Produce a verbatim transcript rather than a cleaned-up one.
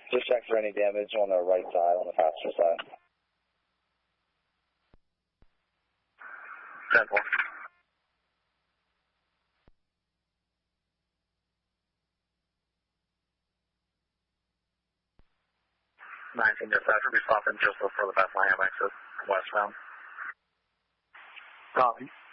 Just check for any damage on the right side, on the passenger side. ten four. nineteen dispatcher, be stopping just before the Bethlehem exit, westbound. Copy.